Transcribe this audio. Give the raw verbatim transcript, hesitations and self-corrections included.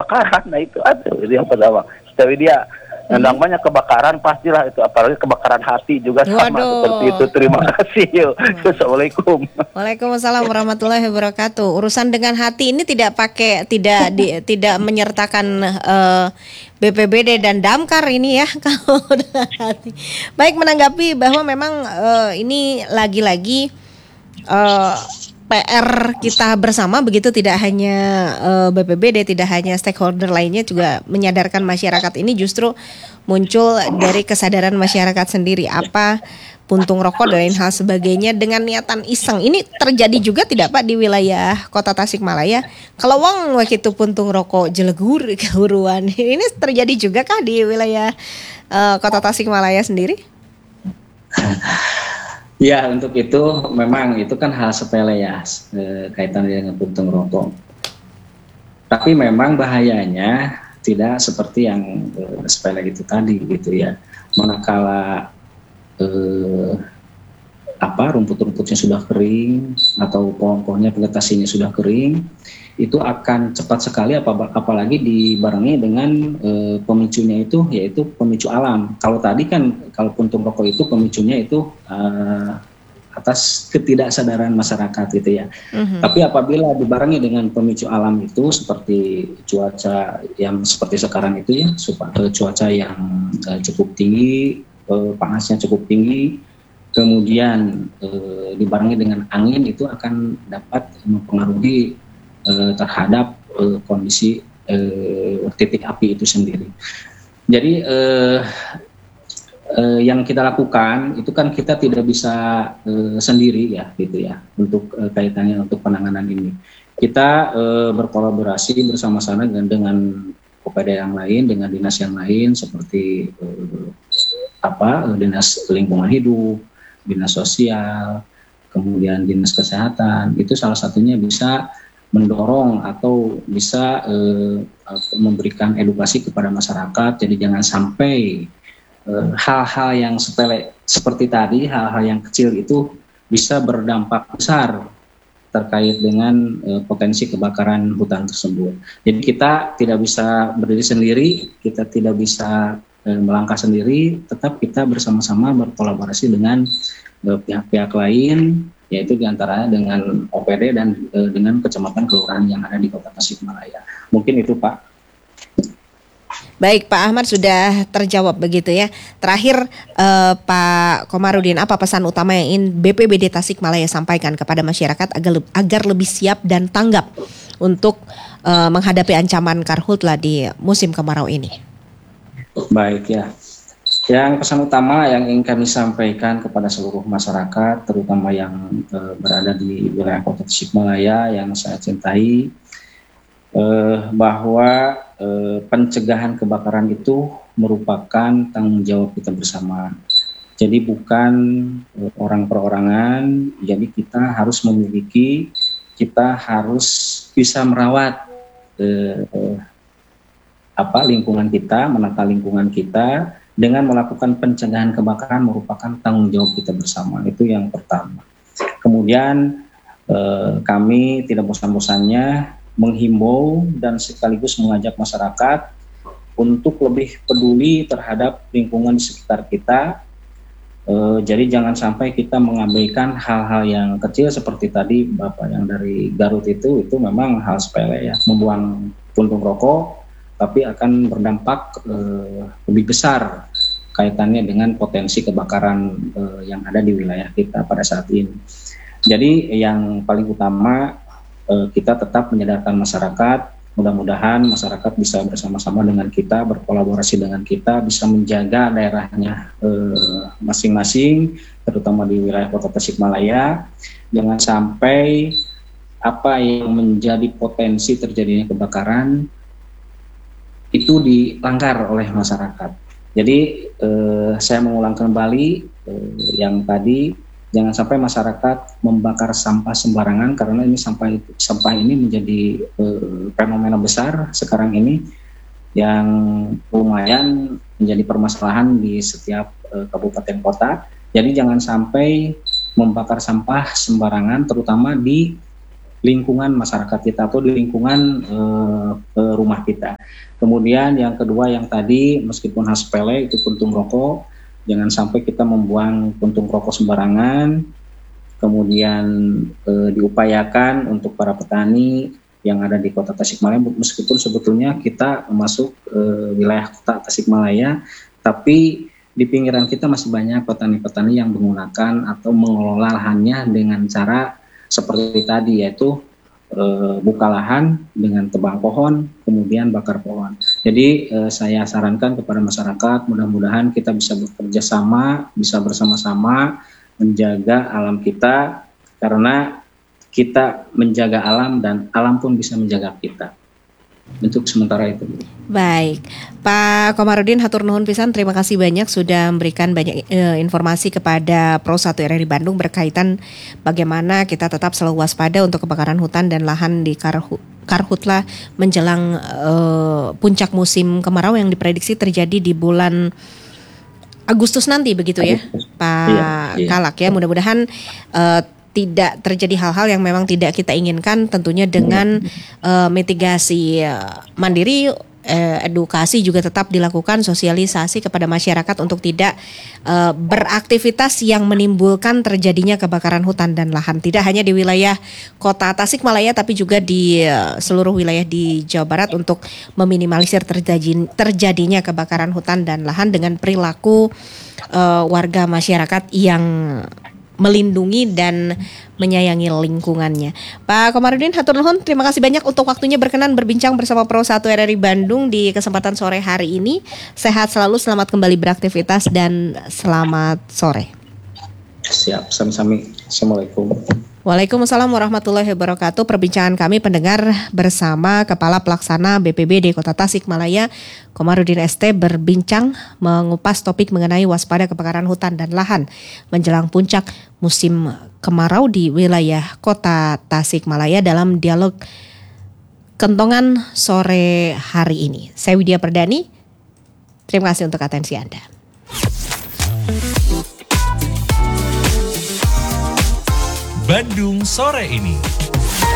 kebakaran. Nah itu aduh itu yang pertama. Tapi dia yang namanya kebakaran pastilah itu, apalagi kebakaran hati juga sama Waduh. seperti itu. Terima kasih. Yuk. Assalamualaikum. Waalaikumsalam warahmatullahi wabarakatuh. Urusan dengan hati ini tidak pakai tidak di, tidak menyertakan uh, B P B D dan Damkar ini ya kalau dengan hati. Baik, menanggapi bahwa memang uh, ini lagi-lagi uh, P R kita bersama begitu, tidak hanya uh, B P B D, tidak hanya stakeholder lainnya, juga menyadarkan masyarakat ini justru muncul dari kesadaran masyarakat sendiri. Apa puntung rokok dan lain hal sebagainya dengan niatan iseng. Ini terjadi juga tidak Pak di wilayah Kota Tasikmalaya? Kalau wong begitu puntung rokok jelegur kehuruan. Ini terjadi juga kah di wilayah uh, Kota Tasikmalaya sendiri? Ya, untuk itu memang itu kan hal sepele ya, e, kaitan dengan puntung rokok. Tapi memang bahayanya tidak seperti yang e, sepele itu tadi gitu ya. Manakala e, apa rumput-rumputnya sudah kering atau pohon-pohonnya vegetasinya sudah kering, itu akan cepat sekali, ap apalagi dibarengi dengan e, pemicunya itu yaitu pemicu alam. Kalau tadi kan kalau puntung rokok itu pemicunya itu e, atas ketidaksadaran masyarakat gitu ya. Mm-hmm. Tapi apabila dibarengi dengan pemicu alam itu seperti cuaca yang seperti sekarang itu ya, supaya cuaca yang e, cukup tinggi, e, panasnya cukup tinggi, kemudian e, dibarengi dengan angin, itu akan dapat mempengaruhi terhadap uh, kondisi uh, titik api itu sendiri. Jadi uh, uh, yang kita lakukan itu kan kita tidak bisa uh, sendiri ya gitu ya untuk uh, kaitannya untuk penanganan ini. Kita uh, berkolaborasi bersama-sama dengan, dengan O P D yang lain, dengan dinas yang lain seperti uh, apa dinas lingkungan hidup, dinas sosial, kemudian dinas kesehatan. Itu salah satunya bisa mendorong atau bisa eh, memberikan edukasi kepada masyarakat. Jadi jangan sampai eh, hal-hal yang sepele seperti tadi, hal-hal yang kecil itu bisa berdampak besar terkait dengan eh, potensi kebakaran hutan tersebut. Jadi kita tidak bisa berdiri sendiri, kita tidak bisa eh, melangkah sendiri, tetap kita bersama-sama berkolaborasi dengan eh, pihak-pihak lain, yaitu diantaranya dengan O P D dan e, dengan kecamatan kelurahan yang ada di Kota Tasikmalaya. Mungkin itu Pak. Baik, Pak Ahmad sudah terjawab begitu ya. Terakhir e, Pak Komarudin, apa pesan utama yang ingin B P B D Tasikmalaya sampaikan kepada masyarakat agar, agar lebih siap dan tanggap untuk e, menghadapi ancaman karhutla di musim kemarau ini? Baik ya. Yang pesan utama yang ingin kami sampaikan kepada seluruh masyarakat, terutama yang e, berada di wilayah Kota Tasikmalaya yang saya cintai, e, bahwa e, pencegahan kebakaran itu merupakan tanggung jawab kita bersama. Jadi bukan e, orang perorangan, jadi kita harus memiliki, kita harus bisa merawat e, e, apa lingkungan kita, menata lingkungan kita, dengan melakukan pencegahan kebakaran merupakan tanggung jawab kita bersama. Itu yang pertama. Kemudian eh, kami tidak bosan-bosannya menghimbau dan sekaligus mengajak masyarakat untuk lebih peduli terhadap lingkungan di sekitar kita. Eh, jadi jangan sampai kita mengabaikan hal-hal yang kecil seperti tadi Bapak yang dari Garut itu, itu memang hal sepele ya, membuang puntung rokok, tapi akan berdampak eh, lebih besar kaitannya dengan potensi kebakaran eh, yang ada di wilayah kita pada saat ini. Jadi yang paling utama eh, kita tetap menyadarkan masyarakat, mudah-mudahan masyarakat bisa bersama-sama dengan kita, berkolaborasi dengan kita, bisa menjaga daerahnya eh, masing-masing, terutama di wilayah Kota Tasikmalaya. Jangan sampai apa yang menjadi potensi terjadinya kebakaran itu dilanggar oleh masyarakat. Jadi eh, saya mengulang kembali eh, yang tadi, jangan sampai masyarakat membakar sampah sembarangan, karena ini sampah sampah ini menjadi eh, fenomena besar sekarang ini yang lumayan menjadi permasalahan di setiap eh, kabupaten kota. Jadi jangan sampai membakar sampah sembarangan, terutama di lingkungan masyarakat kita atau di lingkungan uh, rumah kita. Kemudian yang kedua yang tadi meskipun hal sepele itu puntung rokok, jangan sampai kita membuang puntung rokok sembarangan. Kemudian uh, diupayakan untuk para petani yang ada di Kota Tasikmalaya, meskipun sebetulnya kita masuk uh, wilayah Kota Tasikmalaya, tapi di pinggiran kita masih banyak petani-petani yang menggunakan atau mengelola lahannya dengan cara seperti tadi, yaitu e, buka lahan dengan tebang pohon, kemudian bakar pohon. Jadi e, saya sarankan kepada masyarakat, mudah-mudahan kita bisa bekerja sama, bisa bersama-sama menjaga alam kita, karena kita menjaga alam dan alam pun bisa menjaga kita. Untuk sementara itu. Baik, Pak Komarudin hatur nuhun pisan, terima kasih banyak sudah memberikan banyak e, informasi kepada Pro satu R R I Bandung berkaitan bagaimana kita tetap selalu waspada untuk kebakaran hutan dan lahan di Karhu, Karhutla menjelang e, puncak musim kemarau yang diprediksi terjadi di bulan Agustus nanti, begitu ya, Pak iya, iya. Kalak ya. Mudah-mudahan e, tidak terjadi hal-hal yang memang tidak kita inginkan, tentunya dengan uh, mitigasi uh, mandiri, uh, edukasi juga tetap dilakukan, sosialisasi kepada masyarakat untuk tidak uh, beraktivitas yang menimbulkan terjadinya kebakaran hutan dan lahan. Tidak hanya di wilayah Kota Tasikmalaya, tapi juga di uh, seluruh wilayah di Jawa Barat untuk meminimalisir terjadi, terjadinya kebakaran hutan dan lahan dengan perilaku uh, warga masyarakat yang melindungi dan menyayangi lingkungannya. Pak Komarudin hatur nuhun, terima kasih banyak untuk waktunya berkenan berbincang bersama Pro satu R R I Bandung di kesempatan sore hari ini. Sehat selalu, selamat kembali beraktivitas dan selamat sore. Siap, sami-sami. Assalamualaikum. Waalaikumsalam warahmatullahi wabarakatuh. Perbincangan kami pendengar bersama Kepala Pelaksana B P B D Kota Tasikmalaya, Komarudin S T, berbincang mengupas topik mengenai waspada kebakaran hutan dan lahan menjelang puncak musim kemarau di wilayah Kota Tasikmalaya dalam dialog Kentongan sore hari ini. Saya Widya Perdani, terima kasih untuk atensi Anda. Bandung sore ini.